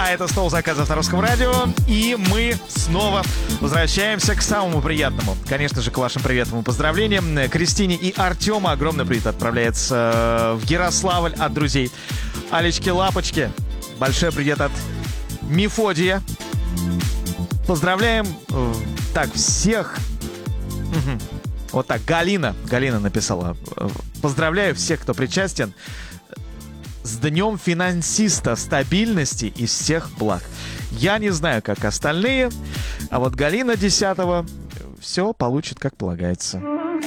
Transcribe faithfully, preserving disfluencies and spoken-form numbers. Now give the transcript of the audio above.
А это «Стол заказов» на Русском радио. И мы снова возвращаемся к самому приятному. Конечно же, к вашим приветам и поздравлениям. Кристине и Артему огромный привет отправляется в Ярославль от друзей Алечки-Лапочки. Большой привет от Мефодия. Поздравляем так всех. Вот так, Галина. Галина написала. Поздравляю всех, кто причастен, с днем финансиста, стабильности и всех благ. Я не знаю, как остальные, а вот Галина десятого все получит, как полагается.